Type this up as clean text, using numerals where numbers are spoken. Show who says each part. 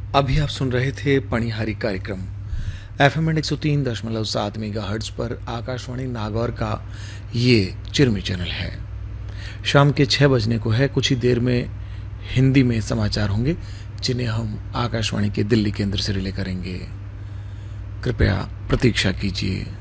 Speaker 1: अभी आप सुन रहे थे पणिहारी कार्यक्रम एफएम 103.7 मेगाहर्ट्ज पर आकाशवाणी नागौर का ये चिरमी चैनल है। शाम के 6 बजने को है। कुछ ही देर में हिंदी में समाचार होंगे जिन्हें हम आकाशवाणी के दिल्ली केंद्र से रिले करेंगे। कृपया प्रतीक्षा कीजिए।